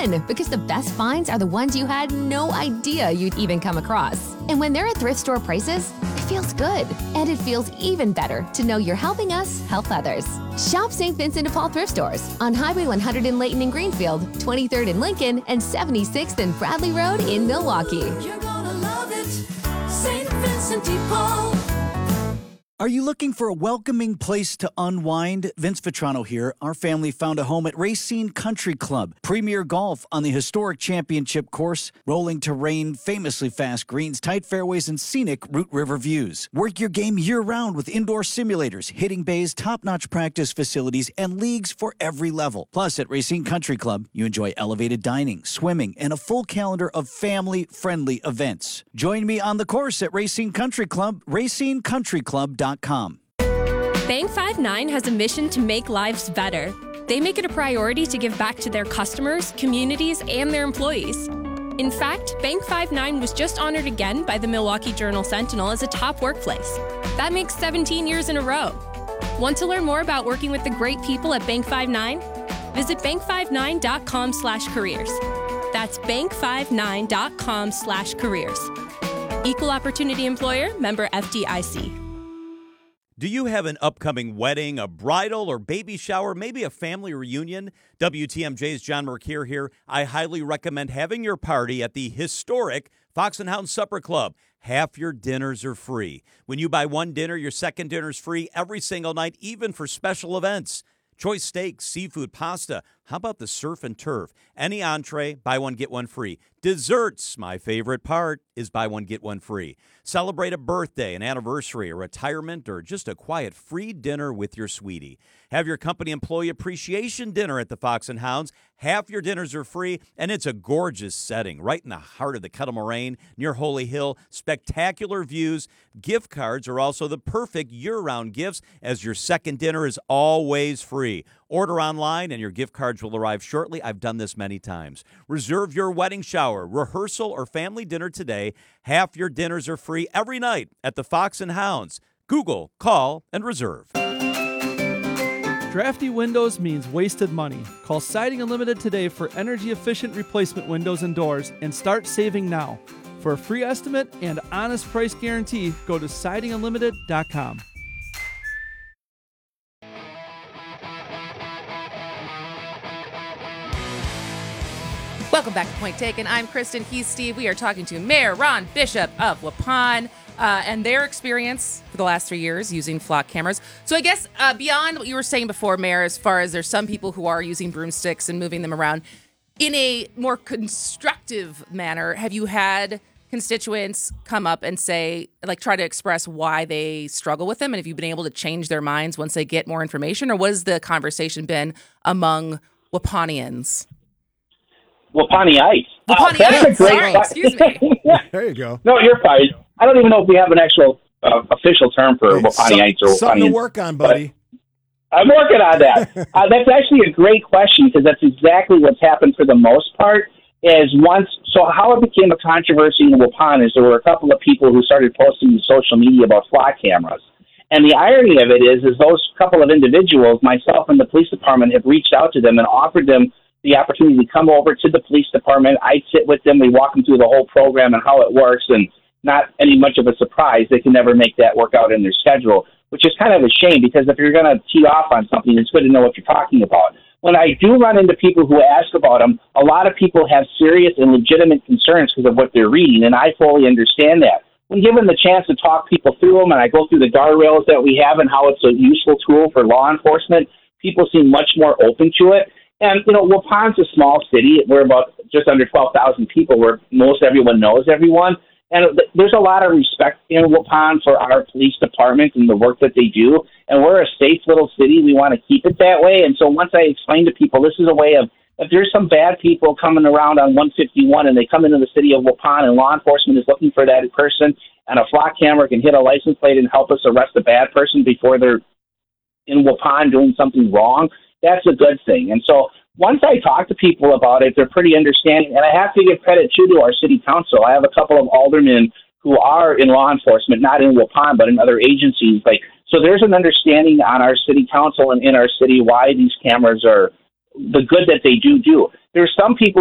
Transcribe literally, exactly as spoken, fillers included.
fun because the best finds are the ones you had no idea you'd even come across. And when they're at thrift store prices, it feels good. And it feels even better to know you're helping us help others. Shop Saint Vincent de Paul thrift stores on Highway one hundred in Layton and Greenfield, twenty-third in Lincoln, and seventy-sixth and Bradley Road in Milwaukee. You're gonna love it, Saint Vincent de Paul. Are you looking for a welcoming place to unwind? Vince Vitrano here. Our family found a home at Racine Country Club. Premier golf on the historic championship course, rolling terrain, famously fast greens, tight fairways, and scenic Root River views. Work your game year-round with indoor simulators, hitting bays, top-notch practice facilities, and leagues for every level. Plus, at Racine Country Club, you enjoy elevated dining, swimming, and a full calendar of family-friendly events. Join me on the course at Racine Country Club, racine country club dot com. Bank five nine has a mission to make lives better. They make it a priority to give back to their customers, communities, and their employees. In fact, Bank five nine was just honored again by the Milwaukee Journal-Sentinel as a top workplace. That makes seventeen years in a row. Want to learn more about working with the great people at Bank five nine? Visit bank five nine dot com slash careers. That's bank five nine dot com slash careers. Equal Opportunity Employer, member F D I C. Do you have an upcoming wedding, a bridal or baby shower, maybe a family reunion? W T M J's John Mercure here. I highly recommend having your party at the historic Fox and Hound Supper Club. Half your dinners are free. When you buy one dinner, your second dinner's free every single night, even for special events. Choice steaks, seafood, pasta. How about the surf and turf? Any entree, buy one, get one free. Desserts, my favorite part, is buy one, get one free. Celebrate a birthday, an anniversary, a retirement, or just a quiet free dinner with your sweetie. Have your company employee appreciation dinner at the Fox and Hounds. Half your dinners are free, and it's a gorgeous setting right in the heart of the Kettle Moraine near Holy Hill. Spectacular views. Gift cards are also the perfect year-round gifts, as your second dinner is always free. Order online, and your gift cards will arrive shortly. I've done this many times. Reserve your wedding shower, rehearsal, or family dinner today. Half your dinners are free every night at the Fox and Hounds. Google, call, and reserve. Drafty windows means wasted money. Call Siding Unlimited today for energy-efficient replacement windows and doors and start saving now. For a free estimate and honest price guarantee, go to siding unlimited dot com. Welcome back to Point Taken. I'm Kristen. He's Steve. We are talking to Mayor Ron Bishop of Waupun uh, and their experience for the last three years using flock cameras. So I guess uh, beyond what you were saying before, Mayor, as far as there's some people who are using broomsticks and moving them around, in a more constructive manner, have you had constituents come up and say, like, try to express why they struggle with them? And have you been able to change their minds once they get more information? Or what has the conversation been among Waupunians? Waupuniites. Waupuniites. Uh, that's a great Sorry, excuse me. Yeah. There you go. No, you're fine. I don't even know if we have an actual uh, official term for Hey, Waupuniites some, or something Waupunians. to work on, buddy. I'm working on that. uh, that's actually a great question because that's exactly what's happened for the most part. Is once so how it became a controversy in Waupun is there were a couple of people who started posting to social media about flock cameras. And the irony of it is, is those couple of individuals, myself and the police department, have reached out to them and offered them the opportunity to come over to the police department. I'd sit with them. We walk them through the whole program and how it works, and not any much of a surprise. They can never make that work out in their schedule, which is kind of a shame because if you're going to tee off on something, it's good to know what you're talking about. When I do run into people who ask about them, a lot of people have serious and legitimate concerns because of what they're reading, and I fully understand that. When given the chance to talk people through them, and I go through the guardrails that we have and how it's a useful tool for law enforcement, people seem much more open to it. And, you know, Waupun's a small city. We're about just under twelve thousand people where most everyone knows everyone. And there's a lot of respect in Waupun for our police department and the work that they do. And we're a safe little city. We want to keep it that way. And so once I explain to people, this is a way of, if there's some bad people coming around on one fifty-one and they come into the city of Waupun and law enforcement is looking for that person, and a flock camera can hit a license plate and help us arrest a bad person before they're in Waupun doing something wrong, that's a good thing. And so once I talk to people about it, they're pretty understanding. And I have to give credit, too, to our city council. I have a couple of aldermen who are in law enforcement, not in Waupun, but in other agencies. Like, so there's an understanding on our city council and in our city why these cameras are the good that they do do. There's some people